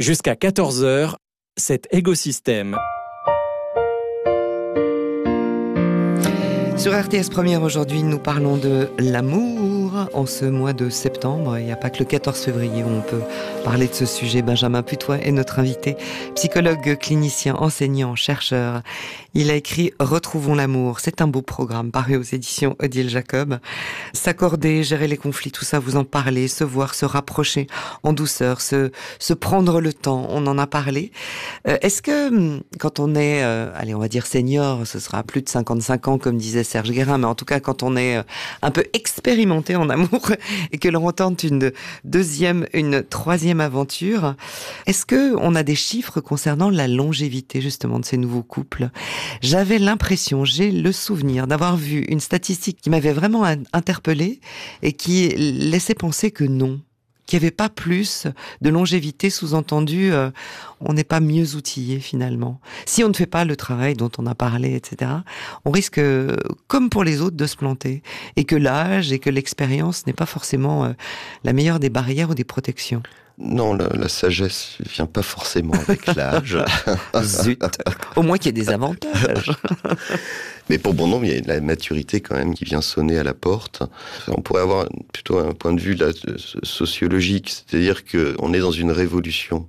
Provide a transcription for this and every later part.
Jusqu'à 14h, c'est Égosystème. Sur RTS Première, aujourd'hui, nous parlons de l'amour en ce mois de septembre. Il n'y a pas que le 14 février où on peut parler de ce sujet. Benjamin Putois est notre invité, psychologue, clinicien, enseignant, chercheur. Il a écrit « Retrouvons l'amour ». C'est un beau programme paru aux éditions Odile Jacob. S'accorder, gérer les conflits, tout ça, vous en parlez, se voir, se rapprocher en douceur, se prendre le temps, on en a parlé. Est-ce que quand on est, on va dire senior, ce sera plus de 55 ans comme disait Serge Guérin, mais en tout cas quand on est un peu expérimenté en amour et que l'on tente une deuxième, une troisième aventure, est-ce que on a des chiffres concernant la longévité justement de ces nouveaux couples? J'avais l'impression, j'ai le souvenir d'avoir vu une statistique qui m'avait vraiment interpellée et qui laissait penser que non, qu'il n'y avait pas plus de longévité, sous-entendu, on n'est pas mieux outillé finalement. Si on ne fait pas le travail dont on a parlé, etc., on risque, comme pour les autres, de se planter. Et que l'âge et que l'expérience n'est pas forcément la meilleure des barrières ou des protections. Non, la sagesse ne vient pas forcément avec l'âge. Zut. Au moins qu'il y ait des avantages. Mais pour bon nombre, il y a la maturité quand même qui vient sonner à la porte. On pourrait avoir plutôt un point de vue là, sociologique, c'est-à-dire qu'on est dans une révolution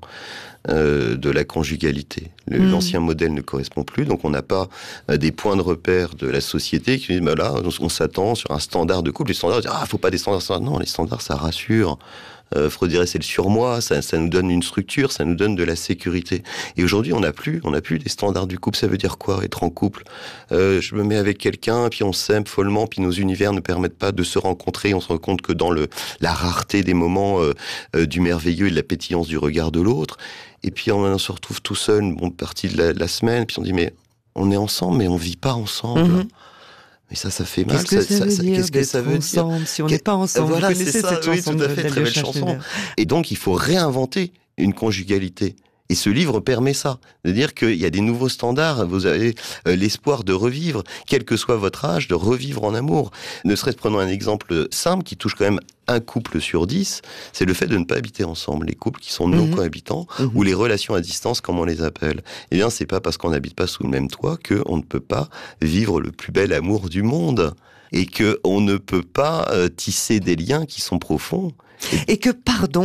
de la conjugalité. L'ancien modèle ne correspond plus, donc on n'a pas des points de repère de la société qui disent, bah là, on s'attend sur un standard de couple. Les standards, faut pas des standards. Non, les standards, ça rassure. Freud dirait c'est le surmoi, ça nous donne une structure, ça nous donne de la sécurité. Et aujourd'hui, on n'a plus des standards du couple. Ça veut dire quoi, être en couple? Je me mets avec quelqu'un, puis on s'aime follement, puis nos univers ne permettent pas de se rencontrer. On se rend compte que dans la rareté des moments du merveilleux et de la pétillance du regard de l'autre. Et puis on se retrouve tout seul, une bonne partie de la semaine, puis on dit mais on est ensemble, mais on vit pas ensemble. Mm-hmm. Mais ça fait mal. Qu'est-ce que ça veut dire si on n'est pas ensemble? Voilà, vous connaissez c'est ça, cette chanson, tout à fait, très belle chanson. Et donc, il faut réinventer une conjugalité. Et ce livre permet ça, de dire qu'il y a des nouveaux standards, vous avez l'espoir de revivre, quel que soit votre âge, de revivre en amour. Ne serait-ce, prenons un exemple simple qui touche quand même un couple sur 10, c'est le fait de ne pas habiter ensemble. Les couples qui sont non cohabitants, ou les relations à distance, comme on les appelle. Eh bien, c'est pas parce qu'on n'habite pas sous le même toit qu'on ne peut pas vivre le plus bel amour du monde. Et qu'on ne peut pas tisser des liens qui sont profonds. Et que,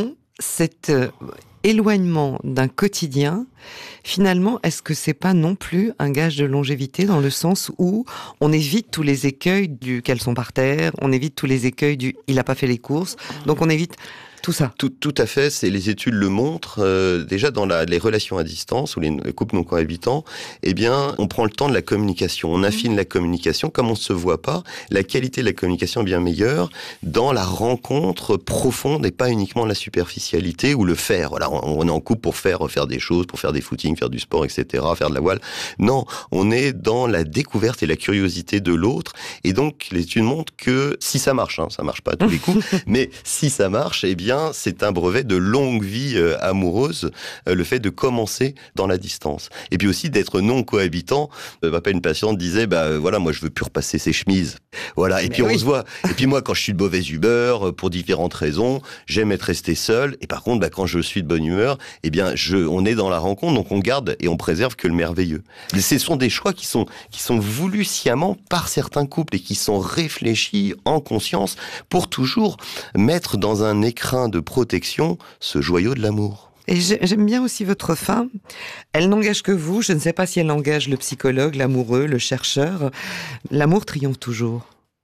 cet éloignement d'un quotidien, finalement, est-ce que c'est pas non plus un gage de longévité dans le sens où on évite tous les écueils du qu'elles sont par terre, on évite tous les écueils du il a pas fait les courses, donc on évite tout ça. Tout à fait, les études le montrent. Déjà dans les relations à distance ou les couples non cohabitants, eh bien, on prend le temps de la communication, on affine la communication. Comme on ne se voit pas, la qualité de la communication est bien meilleure dans la rencontre profonde et pas uniquement la superficialité ou le faire. Voilà, on est en couple pour faire des choses, pour faire des footings, faire du sport, etc., faire de la voile. Non, on est dans la découverte et la curiosité de l'autre. Et donc, les études montrent que si ça marche, ça marche pas à tous les coups, mais si ça marche, eh bien, c'est un brevet de longue vie amoureuse, le fait de commencer dans la distance. Et puis aussi d'être non cohabitant. Une patiente disait, voilà, moi je veux plus repasser ses chemises. Voilà, et puis on se voit. Et puis moi, quand je suis de mauvaise humeur, pour différentes raisons, j'aime être resté seul. Et par contre, quand je suis de bonne humeur, eh bien, on est dans la rencontre, donc on garde et on préserve que le merveilleux. Mais ce sont des choix qui sont voulus sciemment par certains couples et qui sont réfléchis en conscience pour toujours mettre dans un écrin de protection ce joyau de l'amour. Et j'aime bien aussi votre fin. Elle n'engage que vous. Je ne sais pas si elle engage le psychologue, l'amoureux, le chercheur. L'amour triomphe toujours.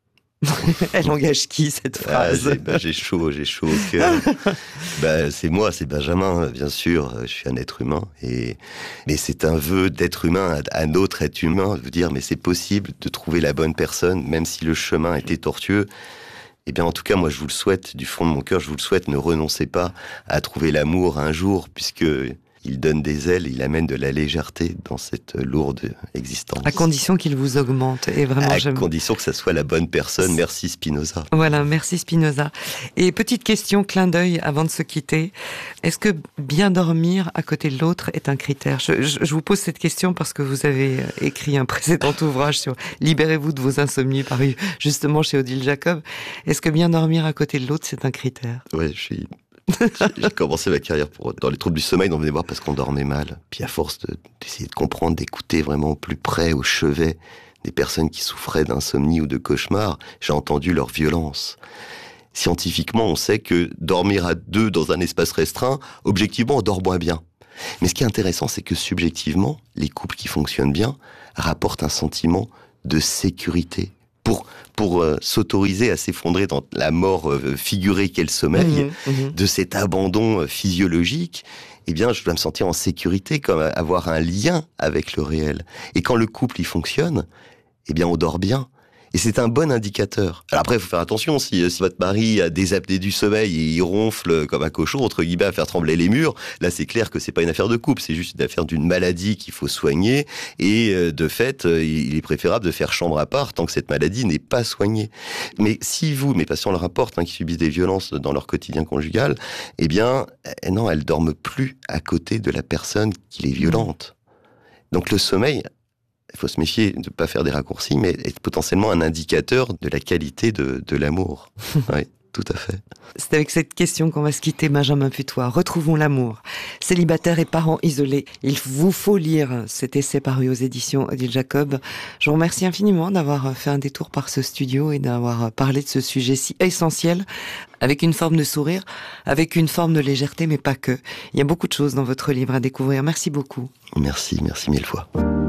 Elle engage qui, cette phrase? J'ai chaud au cœur. C'est moi, c'est Benjamin, bien sûr. Je suis un être humain. Mais c'est un vœu d'être humain à un autre être humain. De dire, mais c'est possible de trouver la bonne personne, même si le chemin était tortueux. Eh bien, en tout cas, moi, je vous le souhaite, du fond de mon cœur, je vous le souhaite, ne renoncez pas à trouver l'amour un jour, puisque il donne des ailes, il amène de la légèreté dans cette lourde existence. À condition qu'il vous augmente. Et vraiment, à condition que ça soit la bonne personne. Merci Spinoza. Voilà, merci Spinoza. Et petite question, clin d'œil avant de se quitter. Est-ce que bien dormir à côté de l'autre est un critère? Je vous pose cette question parce que vous avez écrit un précédent ouvrage sur Libérez-vous de vos insomnies, paru justement chez Odile Jacob. Est-ce que bien dormir à côté de l'autre, c'est un critère? Oui, je suis J'ai commencé ma carrière dans les troubles du sommeil, on venait voir parce qu'on dormait mal. Puis à force d'essayer de comprendre, d'écouter vraiment au plus près, au chevet, des personnes qui souffraient d'insomnie ou de cauchemars, j'ai entendu leur violence. Scientifiquement, on sait que dormir à 2 dans un espace restreint, objectivement, on dort moins bien. Mais ce qui est intéressant, c'est que subjectivement, les couples qui fonctionnent bien rapportent un sentiment de sécurité pour s'autoriser à s'effondrer dans la mort figurée qu'est le sommeil, de cet abandon physiologique. Eh bien, je dois me sentir en sécurité, comme avoir un lien avec le réel. Et quand le couple y fonctionne, eh bien, on dort bien. Et c'est un bon indicateur. Alors après, il faut faire attention, si votre mari a des apnées du sommeil et il ronfle comme un cochon, entre guillemets, à faire trembler les murs, là c'est clair que c'est pas une affaire de couple, c'est juste une affaire d'une maladie qu'il faut soigner, et de fait, il est préférable de faire chambre à part tant que cette maladie n'est pas soignée. Mais si mes patients le rapportent, qui subissent des violences dans leur quotidien conjugal, eh bien, non, elles dorment plus à côté de la personne qui les violente. Donc le sommeil, il faut se méfier de ne pas faire des raccourcis, mais est potentiellement un indicateur de la qualité de l'amour. Oui, tout à fait. C'est avec cette question qu'on va se quitter, Benjamin Putois. Retrouvons l'amour. Célibataires et parents isolés, il vous faut lire cet essai paru aux éditions Odile Jacob. Je vous remercie infiniment d'avoir fait un détour par ce studio et d'avoir parlé de ce sujet si essentiel, avec une forme de sourire, avec une forme de légèreté, mais pas que. Il y a beaucoup de choses dans votre livre à découvrir. Merci beaucoup. Merci 1000 fois.